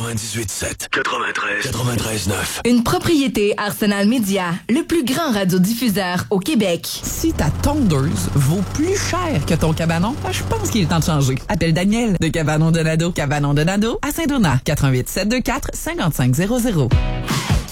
98.7, 93.9. Une propriété Arsenal Media, le plus grand radiodiffuseur au Québec. Si ta tondeuse vaut plus cher que ton cabanon, je pense qu'il est temps de changer. Appelle Daniel de Cabanon Donado. Cabanon Donado à Saint-Donat. 88 724 5500.